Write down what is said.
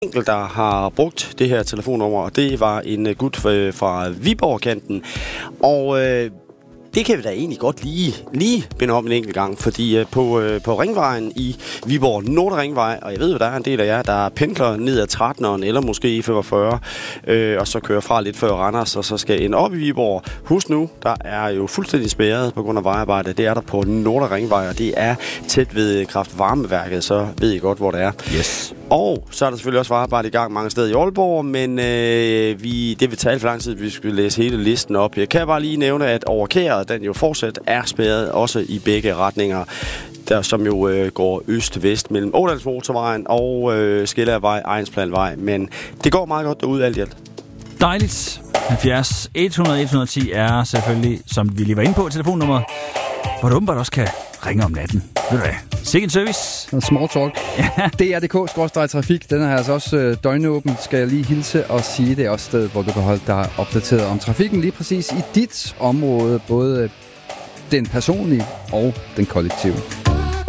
enkelt, der har brugt det her telefonnummer, og det var en gut fra Viborg-kanten. Og det kan vi da egentlig godt lige binde op en enkelt gang, fordi på Ringvejen i Viborg, Nordre Ringvej, og jeg ved jo, der er en del af jer, der pendler ned ad 13'eren eller måske i 45, og så kører fra lidt før Randers, og så skal ind op i Viborg. Husk nu, der er jo fuldstændig spærret på grund af vejarbejde. Det er der på Nordre Ringvej, og det er tæt ved kraftvarmeværket, så ved I godt, hvor det er. Yes. Og så er der selvfølgelig også vejarbejde i gang mange steder i Aalborg, men det vil tage for lang tid, at vi skal læse hele listen op. Jeg kan bare lige nævne, at Overkæret, den jo fortsat er spærret, også i begge retninger, der som jo går øst-vest mellem Ådalsmotorvejen og Skellærvej, Ejensplanvej. Men det går meget godt derude alt i alt. Dejligt. 70 100 110 er selvfølgelig, som vi lige var inde på, telefonnummeret, hvor du åbenbart også kan ringe om natten. Ved du hvad? Sikke en service. Small talk. Ja. DRDK/trafik, den er altså også døgnåben, skal jeg lige hilse og sige. Det er også stedet, hvor du kan holde dig opdateret om trafikken lige præcis i dit område, både den personlige og den kollektive.